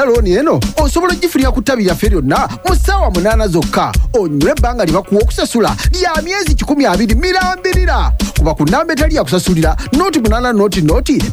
Aloni eno osobola gifunira ku ttabi lyaffe lyonna mu ssaawa 8 zokka onywe ebbanga lye bakuwa okusasula lya myezi 12 mirambirira kuba ku nnamba etali yakusasulira noti 8 noti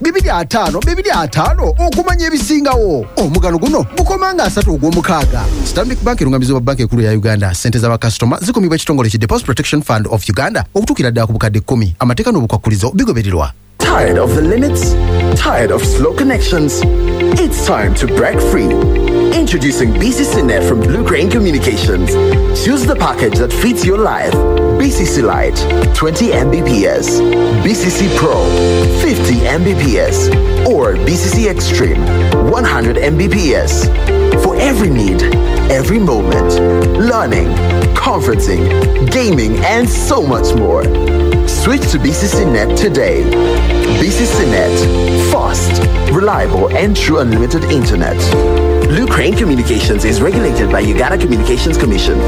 255 okumanya ebisingawo. Omugano guno gukomanga 3 ogw'omukaaga. Stanbic Bank erungamiza ba banka ekulu ya Uganda. Sente z'abakasitoma zikumibwa ekitongole ki Deposit Protection Fund of Uganda okutuukira ddala ku bukadde 10. Amateeka n'obukwakkulizo bigobererwa. Tired of the limits? Tired of slow connections? It's time to break free. Introducing BCC Net from Blue Crane Communications. Choose the package that fits your life. BCC Lite, 20 Mbps. BCC Pro, 50 Mbps. Or BCC Extreme, 100 Mbps. For every need, every moment. Learning, conferencing, gaming, and so much more. Switch to BCC Net today. BCC Net. Fast, reliable, and true unlimited internet. Blue Crane Communications is regulated by Uganda Communications Commission.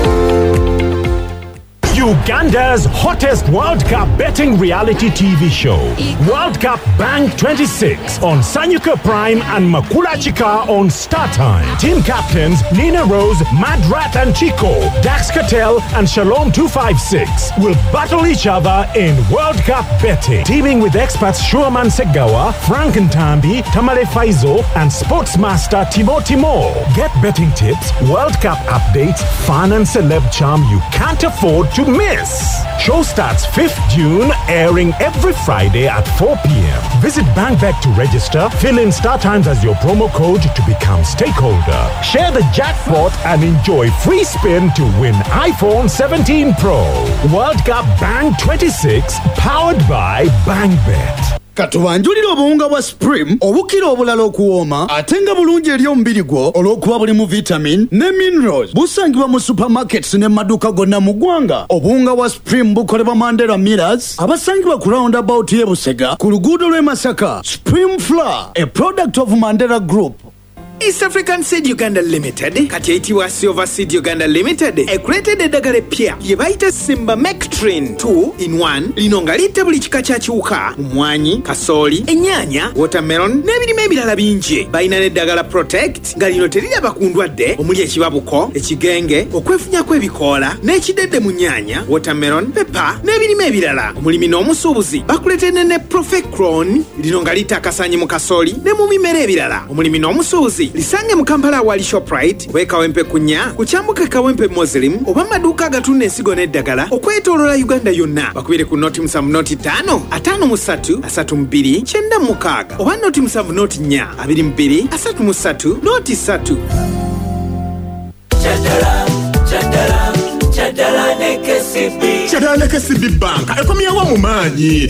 Uganda's hottest World Cup betting reality TV show, World Cup Bang 26 on Sanyuka Prime and Makula Chika on StarTime. Team captains Nina Rose, Madrat and Chico, Dax Cattell and Shalom 256 will battle each other in World Cup betting. Teaming with experts Shuaman Segawa, Frank Ntambi, Tamale Faizo and Sportsmaster Timothy Moore. Get betting tips, World Cup updates, fun and celeb charm you can't afford to miss. Show starts 5th June, airing every Friday at 4 p.m. Visit BankBet to register, fill in StarTimes as your promo code to become stakeholder. Share the jackpot and enjoy free spin to win iPhone 17 Pro. World Cup Bang 26, powered by BankBet. Katubanjulira obuwunga bwa Supreme obukira obulala okuwooma ate nga bulungi eri omubiri gwo olw'okuba bulimu vitamin ne minerals. Busangibwa mu supermarkets ne maduuka gonna mu ggwanga. Obuwunga bwa Supreme bukolebwa Mandela Millers abasangibwa ku roundabout y'e Busega ku luguudo lw'e Masaka. Supreme Flour, a product of Mandela Group. East African Seed Uganda Limited kati eyitibwa Silver Seed Uganda Limited ekuleetedde eddagala eppya lye bayita Simba Mectrin 2 in 1 lino nga litta buli kika kya kiwuka mumwanyi, kasooli, ennyaanya, watermelon n'ebirime ebirala bingi. Balina n'eddagala Protect nga lino teriraba ku ndwadde omuli ekibabuko, ekigenge, okwefunyako ebikoola n'ekidedde mu nnyaanya, watermelon, pepper n'ebirime ebirala. Omulimi n'omusuubuzi bakuleetedde ne Profecron lino nga litta akasanyi mu kasooli ne mu bimera ebirala. Omulimi n'omusuubuzi lisange mu Kampala awali Shoprite, Kawempe kunya, ku Kyambuka Kawempe Muslim oba maduuka agatunda ensigo n'eddagala okwetooloola Uganda yonna. Bakubire ku noti 7 noti 5 53 32 96 oba noti 7 noti 4 22 33 noti 3. Chadala ne KCB Bank ekomyewo mu maanyi